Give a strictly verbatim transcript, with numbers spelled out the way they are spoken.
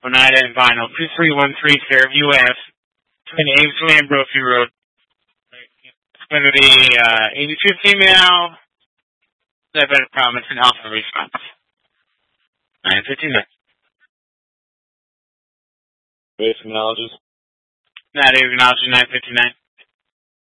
Oneida and Vinyl, two three one three Fairview West, between Amesley and Brophy Road. It's going to be uh, eighty-two female, seven promise and alpha response. nine fifty-nine. Base acknowledges. That is acknowledging nine fifty-nine.